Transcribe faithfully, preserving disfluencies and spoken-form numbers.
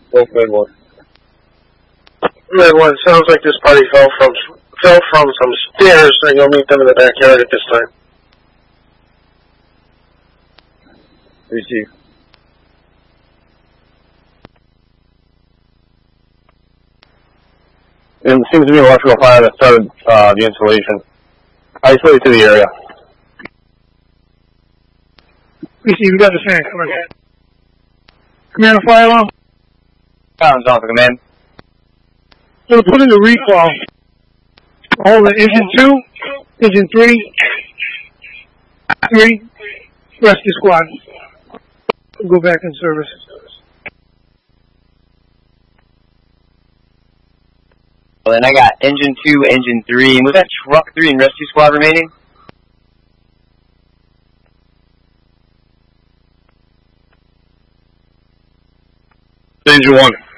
Both red one. Red one, sounds like this party fell from fell from some stairs, so you'll meet them in the backyard at this time. Receive. And it seems to be an electrical fire that started uh, the installation. Isolate to the area. Receive, you got the fan coming in. Command, fire alarm. Sounds off the command. So put in the recall. Hold it. Engine two, engine three, three, rescue squad. We'll go back in service. Well, then I got engine two, engine three, and was that truck three and rescue squad remaining? Engine one.